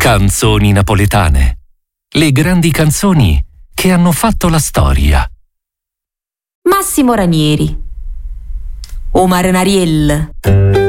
Canzoni napoletane. Le grandi canzoni che hanno fatto la storia. Massimo Ranieri. Omar Nariel.